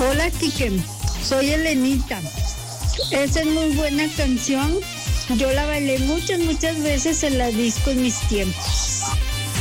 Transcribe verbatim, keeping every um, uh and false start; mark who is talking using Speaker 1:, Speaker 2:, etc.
Speaker 1: Hola, Quique. Soy Elenita. Esa es muy buena canción. Yo la bailé muchas, muchas veces en la disco en mis tiempos.